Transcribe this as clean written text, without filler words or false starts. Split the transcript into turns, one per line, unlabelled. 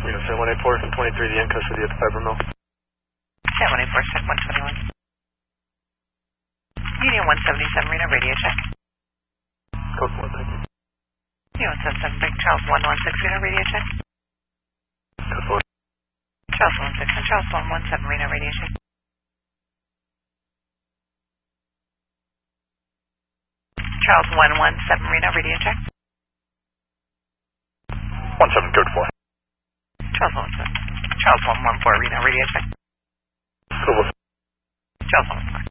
Reno 7184 from 23, the end custody at the fiber mill.
7184, check 121. Union 177, Reno, radio check.
Code 4, thank you.
Union 177, Big Charles 116, Reno, radio check.
Code 4.
Charles 116, Charles 117, Reno, radio check. Charles 117, Reno, radio check.
17, code 4.
Charles 117. Charles 114, Reno, radio check.
Code 4.
Charles 114.